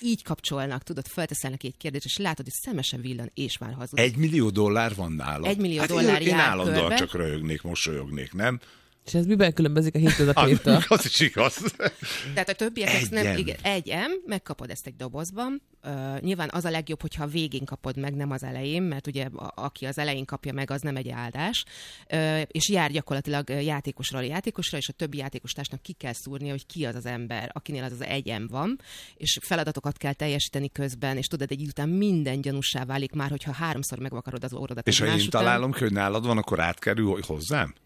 így kapcsolnak, tudod, felteszel neki egy kérdést, és látod, hogy szemesen villan, és már hazudik. $1 millió van nálad. $1 millió én jár állandóan körbe. csak röhögnék, mosolyognék, nem? És ez miben különbözik a hétköznapjaitól? Az is igaz. Tehát a többiek Egy nem, M. igen, 1M, megkapod ezt egy dobozban. Nyilván az a legjobb, hogyha a végén kapod meg, nem az elején, mert ugye aki az elején kapja meg, az nem egy áldás. És jár gyakorlatilag játékosról játékosra, és a többi játékostársnak ki kell szúrnia, hogy ki az az ember, akinél az 1M van, és feladatokat kell teljesíteni közben, és tudod, egy idő után minden gyanússá válik már, hogyha 3-szor megvakarod az órodat. És ha én találom ki, hogy nálad van, akkor átkerül hozzám?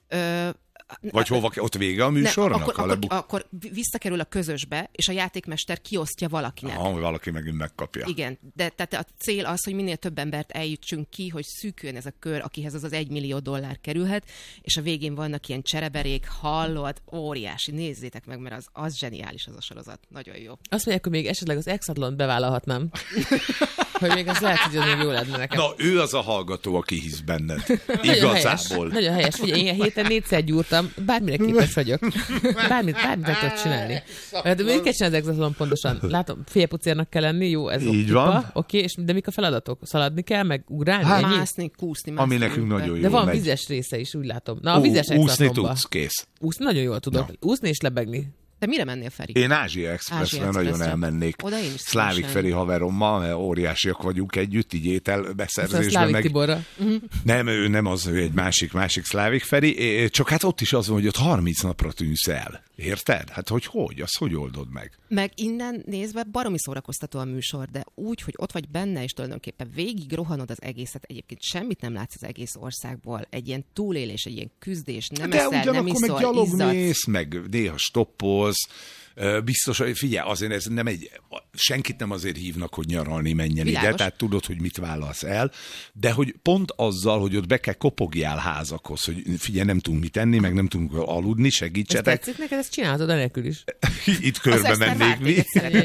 Vagy hova, ott vége a műsornak? Akkor visszakerül a közösbe, és a játékmester kiosztja valakinek. Hogy valaki megint megkapja. Igen, de tehát a cél az, hogy minél több embert eljutsunk ki, hogy szűküljön ez a kör, akihez az $1 millió kerülhet, és a végén vannak ilyen csereberék, hallod, óriási, nézzétek meg, mert az zseniális az a sorozat, nagyon jó. Azt mondják, hogy még esetleg az Exatlont bevállalhatnám. Hogy még az lehet, hogy az még jó lenne nekem. Na, ő az a hallgató, aki hisz benned. Nagyon Igazából. Nagyon helyes. Figyelj, én a héten 4-szer gyúrtam, bármire képes vagyok. Bármit meg tudok csinálni. De mit kell csinálni az Exatlon pontosan? Látom, félpucérnak kell lenni, jó, ez így van. Oké, és de mik a feladatok? Szaladni kell, meg ugrálni? Mászni, kúszni. Ami nekünk nagyon jó. De van megy. vizes része is, úgy látom. Na, a vizes úszni Exatlonba. tudsz, kész. Úszni nagyon jól tudok. No. Úszni és lebegni. De mire mennél, Feri? Én Ázsia Expressre nagyon elmennék. Oda én is Szlávik Feri haverommal, mert óriásiak vagyunk együtt, így ételbeszerzésben. Szlávik Tiborra. Nem, ő nem az, ő egy másik Szlávik Feri, csak hát ott is az van, hogy ott 30 napra tűnsz el. Érted? Hát hogy? Azt hogy oldod meg? Meg innen nézve baromi szórakoztató a műsor, de úgy, hogy ott vagy benne, és tulajdonképpen végig rohanod az egészet, egyébként semmit nem látsz az egész országból. Egy ilyen túlélés, egy ilyen küzdés, nem eszel, nem iszol, meg gyalog izzadsz. mész, meg néha stoppolsz. Biztos, hogy figyelj, azért ez nem senkit nem azért hívnak, hogy nyaralni menjen ide, tehát tudod, hogy mit válasz el, de hogy pont azzal, hogy ott be kell kopogjál házakhoz, hogy figyelj, nem tudunk mit enni, meg nem tudunk aludni, segítsetek. Ezt tetszik neked, ezt csinálhatod anélkül is. Itt körbe mennék mi.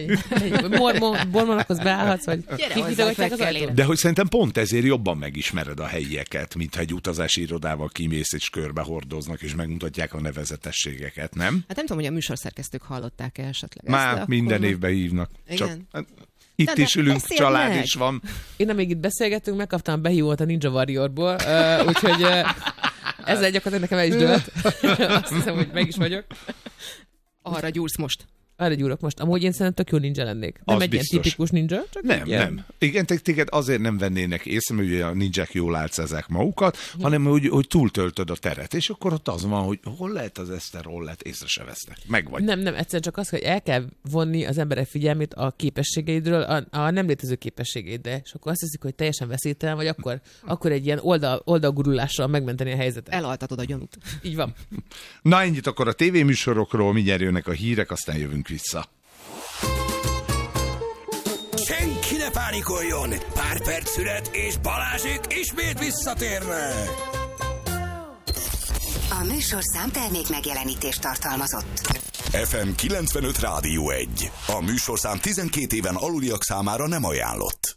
Mormonokhoz beállhatsz, vagy kifitegatják az ajtót. De hogy szerintem pont ezért jobban megismered a helyieket, mintha egy utazási irodával kimész és körbe hordoznak, és megmutatják a nevezetességeket, nem? Hát nem tudom, hogy a műsorszerkesztők hallották esetleg már ezt, minden évben hívnak. Csak itt de is ülünk, család is van. Én amíg itt beszélgettünk, megkaptam a behívót a Ninja Warriorból, úgyhogy ezzel gyakorlatilag nekem el is dőlt. Azt hiszem, hogy meg is vagyok. Arra gyúrsz most. Arra gyúrok most. Amúgy én szerintem tök jó ninja lennék. Nem az egy biztos. Ilyen tipikus ninja, csak nem. Igen, téged azért nem vennének észre, mert ugye a ninják jól álcázzák magukat, hanem hogy túltöltöd a teret, és akkor ott az van, hogy hol lehet az eszterollet, észre se vesznek. Megvagy. Nem, egyszerűen csak az, hogy el kell vonni az emberek figyelmét a képességeidről, a nem létező képességeidre, és akkor azt hiszik, hogy teljesen veszélytelen, vagy akkor egy ilyen oldalgurulással megmenteni a helyzetet. Elaltatod a gyanút. Így van. Na ennyit akkor a tévéműsorokról, mindjárt jönnek a hírek, aztán jövünk vissza. Senki ne pánikoljon! Pár perc szület, és Balázsék ismét visszatérnek! A műsorszám termék megjelenítést tartalmazott. FM 95 Rádió 1. A műsorszám 12 éven aluliak számára nem ajánlott.